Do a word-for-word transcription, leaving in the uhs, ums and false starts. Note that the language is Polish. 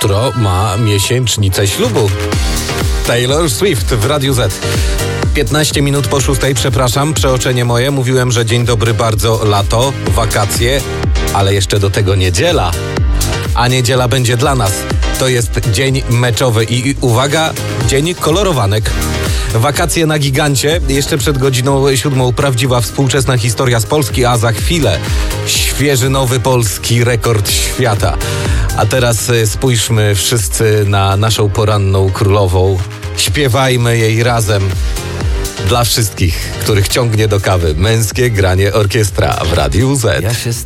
jutro ma miesięcznicę ślubu. Taylor Swift w Radiu Z. piętnaście minut po szóstej, przepraszam, przeoczenie moje. Mówiłem, że dzień dobry bardzo, lato, wakacje, ale jeszcze do tego niedziela. A niedziela będzie dla nas. To jest dzień meczowy i uwaga, dzień kolorowanek. Wakacje na gigancie, jeszcze przed godziną siódmą prawdziwa współczesna historia z Polski, a za chwilę świeży nowy polski rekord świata. A teraz spójrzmy wszyscy na naszą poranną królową. Śpiewajmy jej razem. Dla wszystkich, których ciągnie do kawy, męskie granie orkiestra w Radiu Z. Ja się